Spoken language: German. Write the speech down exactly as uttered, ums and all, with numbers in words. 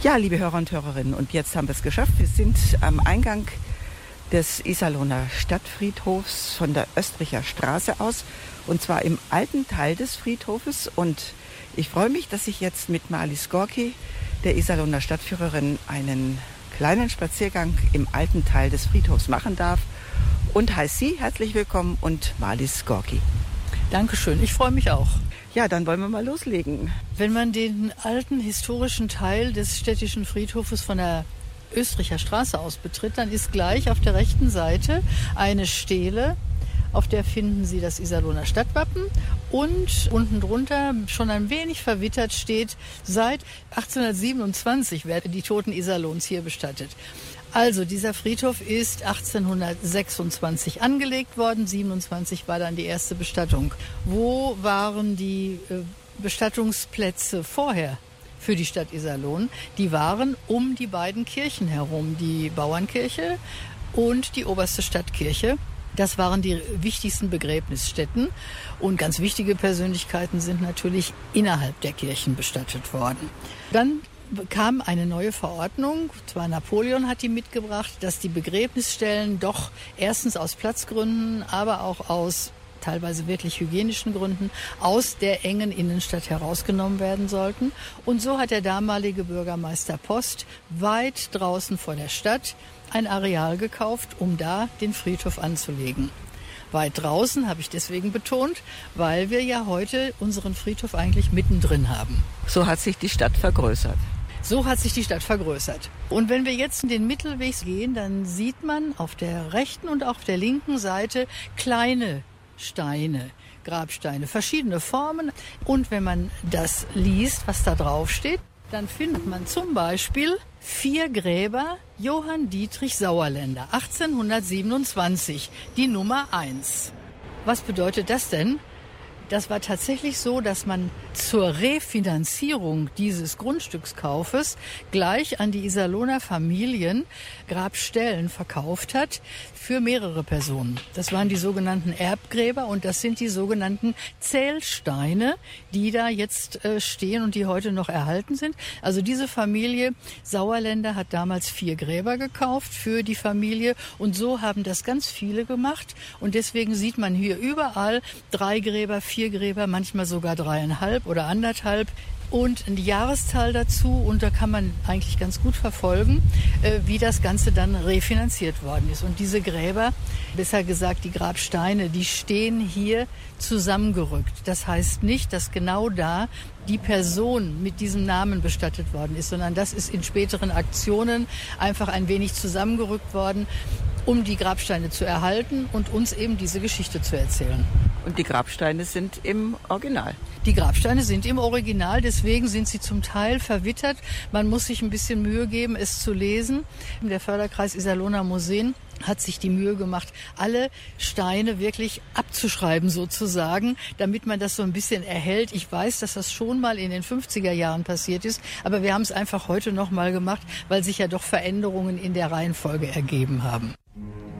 Ja, liebe Hörer und Hörerinnen, und jetzt haben wir es geschafft. Wir sind am Eingang des Iserlohner Stadtfriedhofs von der Östricher Straße aus, und zwar im alten Teil des Friedhofes. Und ich freue mich, dass ich jetzt mit Marlies Gorki, der Iserlohner Stadtführerin, einen kleinen Spaziergang im alten Teil des Friedhofs machen darf. Und heiße Sie herzlich willkommen und Marlies Gorki. Dankeschön, ich freue mich auch. Ja, dann wollen wir mal loslegen. Wenn man den alten historischen Teil des städtischen Friedhofes von der Östricher Straße aus betritt, dann ist gleich auf der rechten Seite eine Stele, auf der finden Sie das Iserlohner Stadtwappen, und unten drunter, schon ein wenig verwittert, steht: Seit achtzehnhundertsiebenundzwanzig werden die Toten Iserlohns hier bestattet. Also dieser Friedhof ist achtzehnhundertsechsundzwanzig angelegt worden, siebenundzwanzig war dann die erste Bestattung. Wo waren die äh, Bestattungsplätze vorher für die Stadt Iserlohn? Die waren um die beiden Kirchen herum, die Bauernkirche und die oberste Stadtkirche. Das waren die wichtigsten Begräbnisstätten, und ganz wichtige Persönlichkeiten sind natürlich innerhalb der Kirchen bestattet worden. Dann kam eine neue Verordnung, zwar Napoleon hat die mitgebracht, dass die Begräbnisstellen doch erstens aus Platzgründen, aber auch aus teilweise wirklich hygienischen Gründen aus der engen Innenstadt herausgenommen werden sollten. Und so hat der damalige Bürgermeister Post weit draußen vor der Stadt ein Areal gekauft, um da den Friedhof anzulegen. Weit draußen habe ich deswegen betont, weil wir ja heute unseren Friedhof eigentlich mittendrin haben. So hat sich die Stadt vergrößert. So hat sich die Stadt vergrößert. Und wenn wir jetzt in den Mittelweg gehen, dann sieht man auf der rechten und auf der linken Seite kleine Steine, Grabsteine, verschiedene Formen. Und wenn man das liest, was da drauf steht, dann findet man zum Beispiel vier Gräber Johann Dietrich Sauerländer, achtzehnhundertsiebenundzwanzig, die Nummer eins. Was bedeutet das denn? Das war tatsächlich so, dass man zur Refinanzierung dieses Grundstückskaufes gleich an die Iserlohner Familien Grabstellen verkauft hat für mehrere Personen. Das waren die sogenannten Erbgräber, und das sind die sogenannten Zählsteine, die da jetzt äh, stehen und die heute noch erhalten sind. Also diese Familie Sauerländer hat damals vier Gräber gekauft für die Familie, und so haben das ganz viele gemacht, und deswegen sieht man hier überall drei Gräber, vier Gräber, manchmal sogar dreieinhalb oder anderthalb, und eine Jahreszahl dazu, und da kann man eigentlich ganz gut verfolgen, äh, wie das Ganze dann refinanziert worden ist. Und diese Gräber, besser gesagt die Grabsteine, die stehen hier zusammengerückt. Das heißt nicht, dass genau da die Person mit diesem Namen bestattet worden ist, sondern das ist in späteren Aktionen einfach ein wenig zusammengerückt worden, um die Grabsteine zu erhalten und uns eben diese Geschichte zu erzählen. Und die Grabsteine sind im Original? Die Grabsteine sind im Original, deswegen sind sie zum Teil verwittert. Man muss sich ein bisschen Mühe geben, es zu lesen. Der Förderkreis Iserlohner Museen hat sich die Mühe gemacht, alle Steine wirklich abzuschreiben sozusagen, damit man das so ein bisschen erhält. Ich weiß, dass das schon mal in den fünfziger Jahren passiert ist, aber wir haben es einfach heute noch mal gemacht, weil sich ja doch Veränderungen in der Reihenfolge ergeben haben.